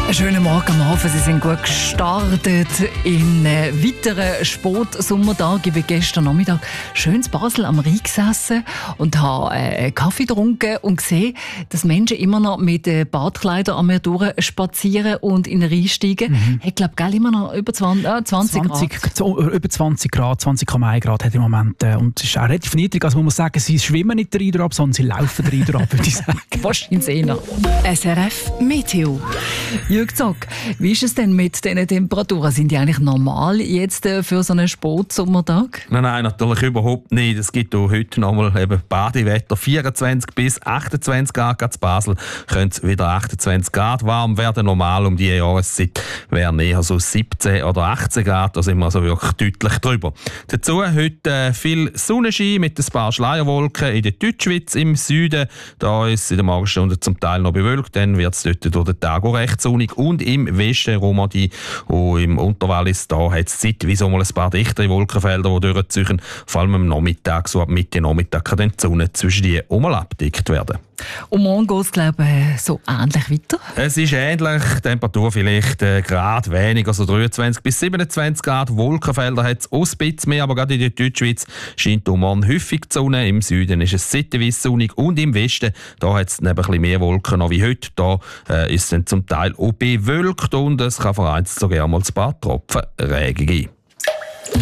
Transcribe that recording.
Einen schönen Morgen am Hafen. Sie sind gut gestartet in einen weiteren Sportsommertag. Ich bin gestern Nachmittag schön in Basel am Rhein gesessen und habe einen Kaffee getrunken und gesehen, dass Menschen immer noch mit Badkleidern an mir durchspazieren und in den Rhein steigen. Ich glaube, immer noch über 20 Grad. Über 20 Grad, 20,1 Grad hat im Moment. Und es ist auch relativ niedrig. Also man muss sagen, sie schwimmen nicht den Rhein ab, sondern sie laufen den Rhein ab, würde ich sagen. Wahrscheinlich eher. SRF Meteo. Jürg Zock, wie ist es denn mit diesen Temperaturen? Sind die eigentlich normal jetzt für so einen Sportsommertag? Nein, natürlich überhaupt nicht. Es gibt auch heute nochmal Badewetter. 24 bis 28 Grad in Basel. Können es wieder 28 Grad warm werden. Normal um diese Jahreszeit wären eher so 17 oder 18 Grad. Da sind wir also wirklich deutlich drüber. Dazu heute viel Sonnenschein mit ein paar Schleierwolken in der Deutschschweiz im Süden. Da ist es in der Morgenstunde zum Teil noch bewölkt. Dann wird es dort durch den Tag auch recht sonnig. Und im Westen, Romandie und im Unterwallis, da hat es zeitweise mal ein paar dichtere Wolkenfelder, die durchziehen. Vor allem am Nachmittag, so ab Mitte Nachmittag, kann dann die Sonne zwischen die einmal abgedeckt werden. Und morgen geht es, glaube ich, so ähnlich weiter? Es ist ähnlich, die Temperatur vielleicht Grad weniger, so 23 bis 27 Grad. Wolkenfelder hat es auch ein bisschen mehr, aber gerade in der Deutschschweiz scheint morgen häufig die Sonne. Im Süden ist es zeitweise sonnig und im Westen, da hat es ein bisschen mehr Wolken noch wie heute. Da ist es dann zum Teil auch bewölkt und es kann vereinzelt sogar mal ein paar Tropfen Regen geben.